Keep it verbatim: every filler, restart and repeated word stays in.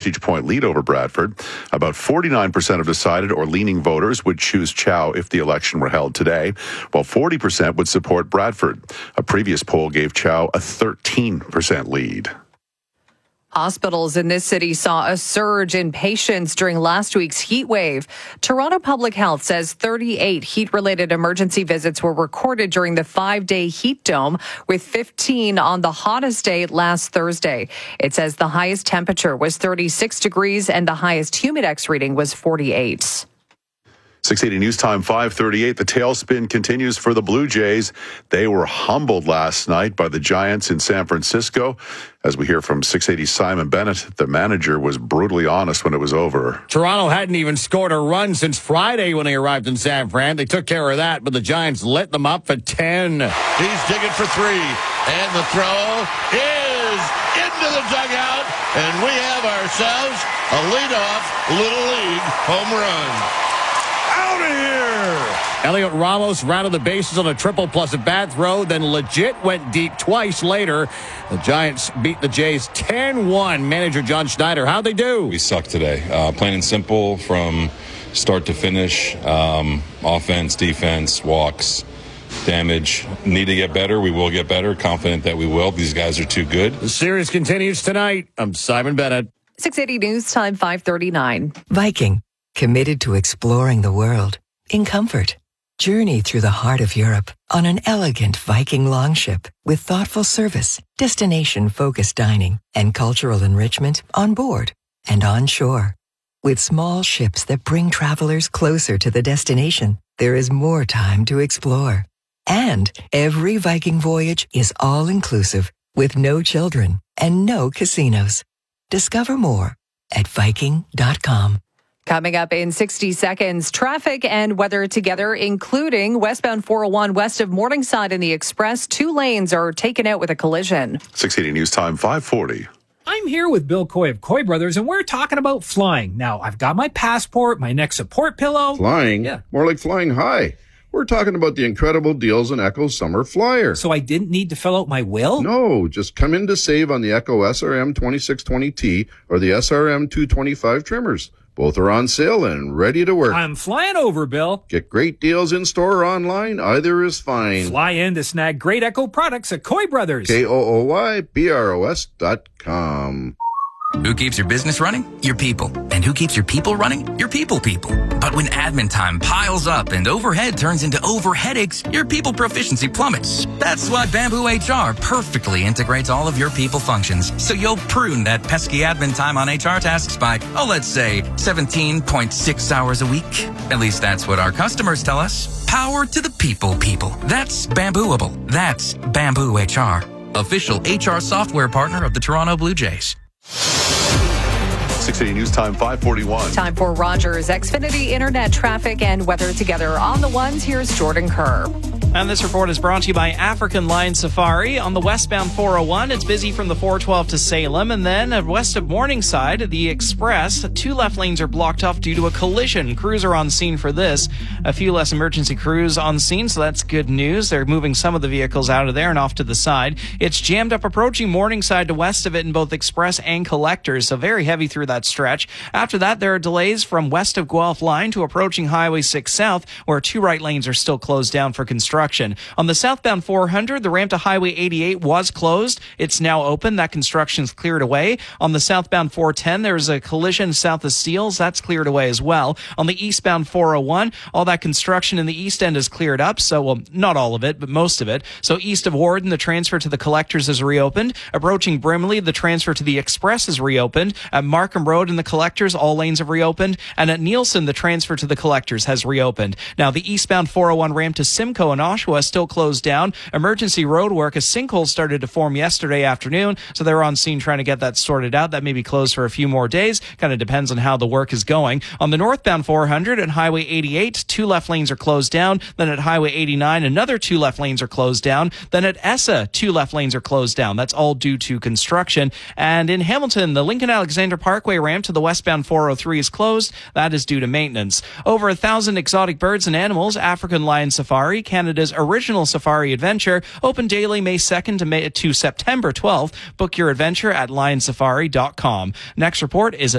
percentage point lead over Bradford. About forty-nine percent of decided or leaning voters would choose Chow if the election were held today, while forty percent would support Bradford. A previous poll gave Chow a thirteen percent lead. Hospitals in this city saw a surge in patients during last week's heat wave. Toronto Public Health says thirty-eight heat-related emergency visits were recorded during the five-day heat dome, with fifteen on the hottest day last Thursday. It says the highest temperature was thirty-six degrees and the highest humidex reading was forty-eight. six eighty News Time, five thirty-eight. The tailspin continues for the Blue Jays. They were humbled last night by the Giants in San Francisco. As we hear from six eighty Simon Bennett, the manager was brutally honest when it was over. Toronto hadn't even scored a run since Friday when they arrived in San Fran. They took care of that, but the Giants lit them up for ten. He's digging for three, and the throw is into the dugout, and we have ourselves a leadoff Little League home run. Out of here! Elliot Ramos rounded the bases on a triple plus a bad throw, then legit went deep twice later. The Giants beat the Jays ten one. Manager John Schneider, how'd they do? We sucked today. Uh, plain and simple from start to finish. Um, offense, defense, walks, damage. Need to get better. We will get better. Confident that we will. These guys are too good. The series continues tonight. I'm Simon Bennett. six eighty News Time, five thirty-nine. Viking, committed to exploring the world in comfort. Journey through the heart of Europe on an elegant Viking longship with thoughtful service, destination-focused dining, and cultural enrichment on board and on shore. With small ships that bring travelers closer to the destination, there is more time to explore. And every Viking voyage is all-inclusive with no children and no casinos. Discover more at Viking dot com. Coming up in sixty seconds, traffic and weather together, including westbound four oh one west of Morningside in the Express. Two lanes are taken out with a collision. six eighty News Time, five forty. I'm here with Bill Coy of Coy Brothers, and we're talking about flying. Now, I've got my passport, my neck support pillow. Flying? Yeah. More like flying high. We're talking about the incredible deals on Echo Summer Flyer. So I didn't need to fill out my will? No, just come in to save on the Echo S R M twenty-six twenty T or the S R M two twenty-five trimmers. Both are on sale and ready to work. I'm flying over, Bill. Get great deals in store or online. Either is fine. Fly in to snag great Echo products at Coy Brothers. K O O Y B R O S dot com. Who keeps your business running? Your people. And who keeps your people running? Your people people. But when admin time piles up and overhead turns into over headaches, your people proficiency plummets. That's why Bamboo H R perfectly integrates all of your people functions. So you'll prune that pesky admin time on H R tasks by, oh, let's say seventeen point six hours a week. At least that's what our customers tell us. Power to the people people. That's Bambooable. That's Bamboo H R. Official H R software partner of the Toronto Blue Jays. six eighty News Time, five forty-one. Time for Rogers Xfinity Internet traffic and weather together on the ones. Here's Jordan Kerr. And this report is brought to you by African Lion Safari. On the westbound four oh one, it's busy from the four twelve to Salem. And then west of Morningside, the Express, two left lanes are blocked off due to a collision. Crews are on scene for this. A few less emergency crews on scene, so that's good news. They're moving some of the vehicles out of there and off to the side. It's jammed up approaching Morningside to west of it in both Express and Collectors, so very heavy through that stretch. After that, there are delays from west of Guelph Line to approaching Highway six South, where two right lanes are still closed down for construction. On the southbound four hundred, the ramp to Highway eighty-eight was closed. It's now open. That construction's cleared away. On the southbound four ten, there's a collision south of Steeles. That's cleared away as well. On the eastbound four oh one, all that construction in the east end is cleared up. So, well, not all of it, but most of it. So east of Warden, the transfer to the Collectors is reopened. Approaching Brimley, the transfer to the Express is reopened. At Markham Road and the Collectors, all lanes have reopened. And at Nielsen, the transfer to the Collectors has reopened. Now, the eastbound four oh one ramp to Simcoe and Oshawa is still closed down. Emergency road work, a sinkhole started to form yesterday afternoon, so they're on scene trying to get that sorted out. That may be closed for a few more days. Kind of depends on how the work is going. On the northbound four hundred and Highway eighty-eight, two left lanes are closed down. Then at Highway eighty-nine, another two left lanes are closed down. Then at Essa, two left lanes are closed down. That's all due to construction. And in Hamilton, the Lincoln Alexander Parkway ramp to the westbound four oh three is closed. That is due to maintenance. Over a thousand exotic birds and animals, African Lion Safari, Canada's original safari adventure, open daily May second to, May, to September twelfth. Book your adventure at lion safari dot com. Next report is